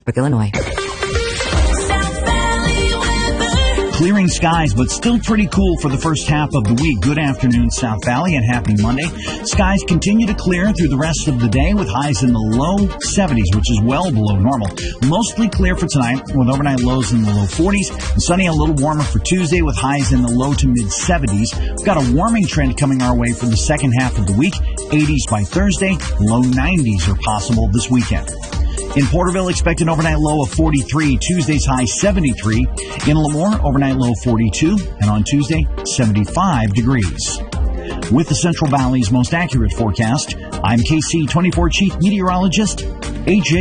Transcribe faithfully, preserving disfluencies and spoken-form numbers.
Illinois. Clearing skies, but still pretty cool for the first half of the week. Good afternoon, South Valley, and happy Monday. Skies continue to clear through the rest of the day with highs in the low seventies, which is well below normal. Mostly clear for tonight with overnight lows in the low forties. And sunny, a little warmer for Tuesday with highs in the low to mid seventies. We've got a warming trend coming our way for the second half of the week. eighties by Thursday, low nineties are possible this weekend. In Porterville, expect an overnight low of forty-three, Tuesday's high seventy-three. In Lemoore, overnight low forty-two, and on Tuesday, seventy-five degrees. With the Central Valley's most accurate forecast, I'm K C twenty-four Chief Meteorologist A J